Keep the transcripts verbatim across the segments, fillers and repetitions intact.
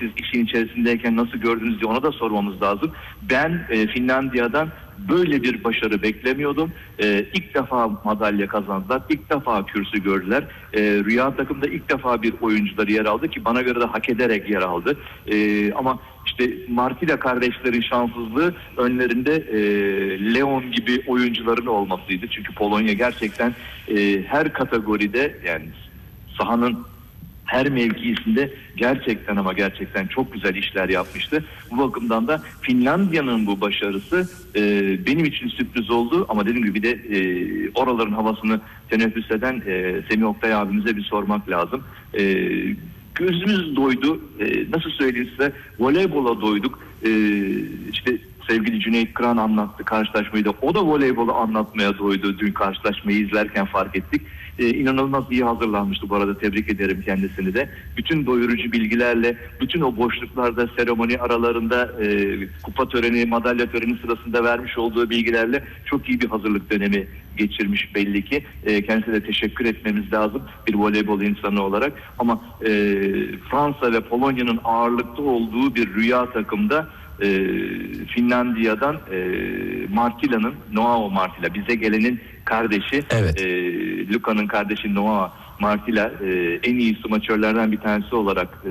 siz işin içerisindeyken nasıl gördünüz diye ona da sormamız lazım. Ben e, Finlandiya'dan böyle bir başarı beklemiyordum. Ee, ilk defa madalya kazandılar. İlk defa kürsü gördüler. Ee, Rüya takımda ilk defa bir oyuncuları yer aldı ki bana göre de hak ederek yer aldı. Ee, ama işte Martila kardeşlerin şanssızlığı önlerinde e, Leon gibi oyuncuların olmasıydı. Çünkü Polonya gerçekten e, her kategoride, yani sahanın her mevkisinde gerçekten ama gerçekten çok güzel işler yapmıştı. Bu bakımdan da Finlandiya'nın bu başarısı e, benim için sürpriz oldu. Ama dediğim gibi de e, oraların havasını teneffüs eden e, Semih Oktay abimize bir sormak lazım. E, gözümüz doydu. E, nasıl söyleyeyim size? Voleybola doyduk. E, işte sevgili Cüneyt Kıran anlattı karşılaşmayı da. O da voleybolu anlatmaya doydu. Dün karşılaşmayı izlerken fark ettik. Ee, inanılmaz iyi hazırlanmıştı bu arada, tebrik ederim kendisini de. Bütün doyurucu bilgilerle, bütün o boşluklarda, seremoni aralarında, e, kupa töreni, madalya töreni sırasında vermiş olduğu bilgilerle çok iyi bir hazırlık dönemi geçirmiş belli ki. E, kendisine de teşekkür etmemiz lazım bir voleybol insanı olarak. Ama e, Fransa ve Polonya'nın ağırlıkta olduğu bir Rüya takımda e, Finlandiya'dan e, Martila'nın, Noao Martila, bize gelenin kardeşi, evet. e, Luka'nın kardeşi Noah Martila e, en iyi smaçörlerden bir tanesi olarak e,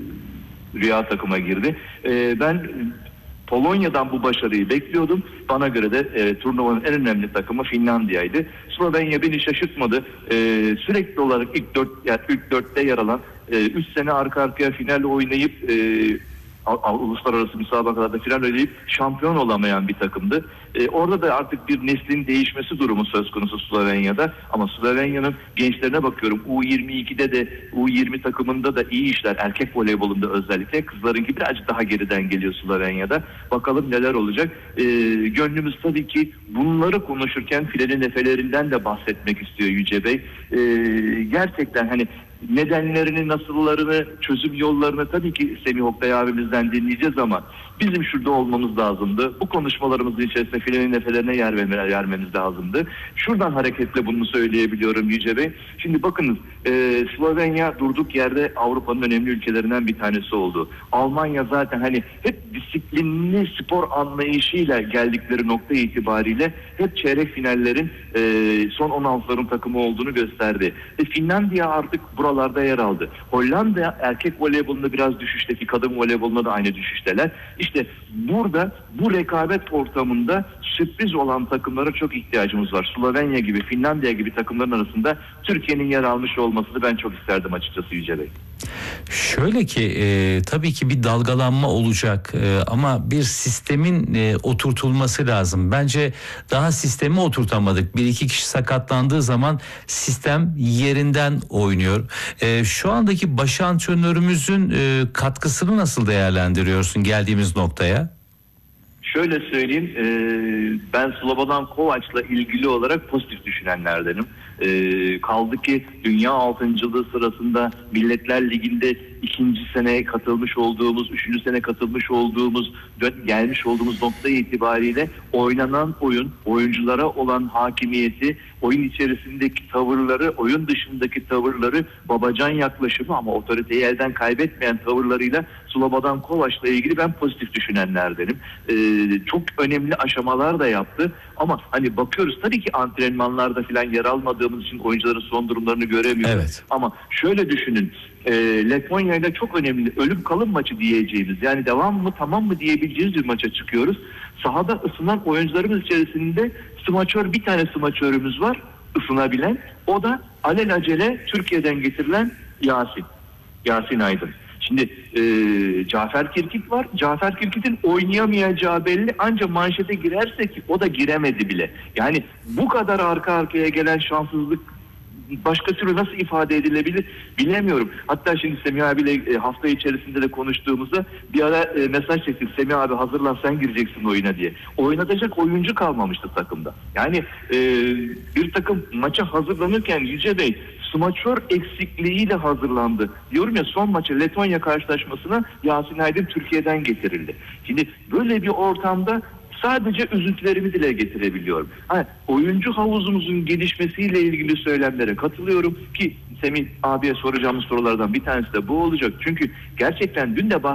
Rüya takıma girdi. E, ben Polonya'dan bu başarıyı bekliyordum. Bana göre de e, turnuvanın en önemli takımı Finlandiya'ydı. Slovenya beni şaşırtmadı. E, sürekli olarak ilk dört, yani ilk dörtte yer alan, e, üç sene arka arkaya final oynayıp e, uluslararası müsabakalarda final oynayıp şampiyon olamayan bir takımdı. Ee, orada da artık bir neslin değişmesi durumu söz konusu Slovenya'da. Ama Slovenya'nın gençlerine bakıyorum. U yirmi ikide de U yirmi takımında da iyi işler. Erkek voleybolunda özellikle. Kızlarınki birazcık daha geriden geliyor Slovenya'da. Bakalım neler olacak. Ee, gönlümüz tabii ki bunları konuşurken filenin efelerinden de bahsetmek istiyor Yüce Bey. Ee, gerçekten hani nedenlerini, nasıllarını, çözüm yollarını tabii ki Semih Oktay abimizden dinleyeceğiz ama bizim şurada olmamız lazımdı. Bu konuşmalarımızın içerisinde filenin nefelerine yer vermemiz lazımdı. Şuradan hareketle bunu söyleyebiliyorum Yüce Bey. Şimdi bakınız, e, Slovenya durduk yerde Avrupa'nın önemli ülkelerinden bir tanesi oldu. Almanya zaten hani hep disiplinli spor anlayışıyla geldikleri nokta itibariyle hep çeyrek finallerin e, son on altıların takımı olduğunu gösterdi. Ve Finlandiya artık buralarda yer aldı. Hollanda erkek voleybolunda biraz düşüşteki, kadın voleybolunda da aynı düşüşteler. İşte burada bu rekabet ortamında sürpriz olan takımlara çok ihtiyacımız var. Slovenya gibi, Finlandiya gibi takımların arasında Türkiye'nin yer almış olmasını ben çok isterdim açıkçası Yüce Bey. Şöyle ki e, tabii ki bir dalgalanma olacak e, ama bir sistemin e, oturtulması lazım. Bence daha sistemi oturtamadık. Bir iki kişi sakatlandığı zaman sistem yerinden oynuyor. E, şu andaki baş antrenörümüzün e, katkısını nasıl değerlendiriyorsun geldiğimiz noktaya? Şöyle söyleyeyim, e, ben Slobodan Kovac'la ilgili olarak pozitif düşünenlerdenim. E, kaldı ki dünya altıncılığı sırasında Milletler Ligi'nde ikinci sene katılmış olduğumuz, üçüncü sene katılmış olduğumuz, gelmiş olduğumuz nokta itibariyle oynanan oyun, oyunculara olan hakimiyeti, oyun içerisindeki tavırları, oyun dışındaki tavırları, babacan yaklaşımı ama otoriteyi elden kaybetmeyen tavırlarıyla Slobodan Kovac'la ilgili ben pozitif düşünenlerdenim. Ee, çok önemli aşamalar da yaptı ama hani bakıyoruz tabii ki antrenmanlarda falan yer almadığımız için oyuncuların son durumlarını göremiyoruz. Evet. Ama şöyle düşünün, e, Letonya ile çok önemli ölüm kalım maçı diyeceğimiz, yani devam mı tamam mı diyebileceğimiz bir maça çıkıyoruz. Sahada ısınan oyuncularımız içerisinde smaçör, bir tane smaçörümüz var ısınabilen. O da alelacele Türkiye'den getirilen Yasin. Yasin Aydın. Şimdi e, Cafer Kirkit var. Cafer Kirkit'in oynayamayacağı belli, ancak manşete girerse ki o da giremedi bile. Yani bu kadar arka arkaya gelen şanssızlık başka türlü nasıl ifade edilebilir bilemiyorum. Hatta şimdi Semih abiyle hafta içerisinde de konuştuğumuzda bir ara e, mesaj çektik. Semih abi hazırlan, sen gireceksin oyuna diye. Oynatacak oyuncu kalmamıştı takımda. Yani e, bir takım maça hazırlanırken Yüce Bey smaçör eksikliğiyle hazırlandı. Diyorum ya, son maçı Letonya karşılaşmasına Yasin Aydın Türkiye'den getirildi. Şimdi böyle bir ortamda sadece üzüntülerimi dile getirebiliyorum. Ha, oyuncu havuzumuzun gelişmesiyle ilgili söylemlere katılıyorum ki Semih abiye soracağımız sorulardan bir tanesi de bu olacak. Çünkü gerçekten dün de